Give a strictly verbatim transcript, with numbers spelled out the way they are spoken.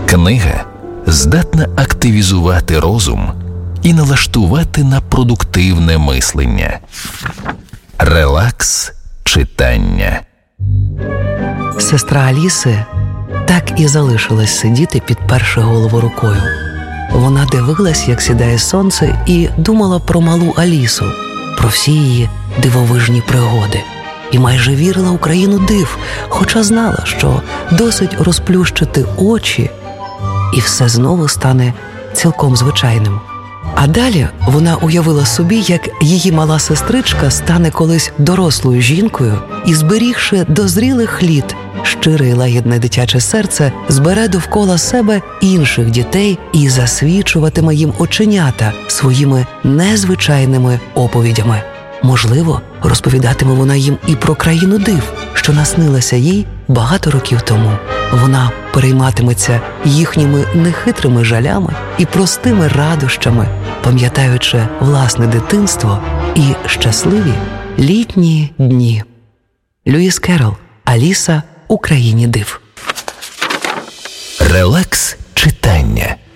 Книга здатна активізувати розум і налаштувати на продуктивне мислення. Релакс читання. Сестра Аліси так і залишилась сидіти, підперши голову рукою. Вона дивилась, як сідає сонце, і думала про малу Алісу, про всі її дивовижні пригоди. І майже вірила у країну див, хоча знала, що досить розплющити очі, і все знову стане цілком звичайним. А далі вона уявила собі, як її мала сестричка стане колись дорослою жінкою і, зберігши до зрілих літ щире і лагідне дитяче серце, збере довкола себе інших дітей і засвічуватиме їм оченята своїми незвичайними оповідями. Можливо, розповідатиме вона їм і про країну див, що наснилася їй багато років тому. Вона перейматиметься їхніми нехитрими жалями і простими радощами, пам'ятаючи власне дитинство і щасливі літні дні. Льюіс Керрол. Аліса у країні див. Релакс читання.